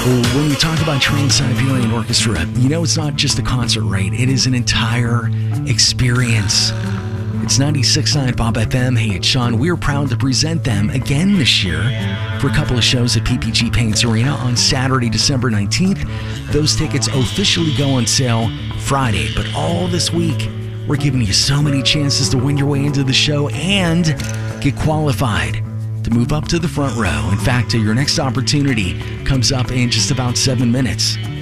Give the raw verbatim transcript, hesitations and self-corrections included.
Well, when you talk about Trans-Siberian Orchestra, you know it's not just a concert, right? It is an entire experience. It's ninety-six point nine Pop F M. Hey, it's Sean. We're proud to present them again this year for a couple of shows at P P G Paints Arena on Saturday, December nineteenth. Those tickets officially go on sale Friday, but all this week, we're giving you so many chances to win your way into the show and get qualified to move up to the front row. In fact, your next opportunity comes up in just about seven minutes.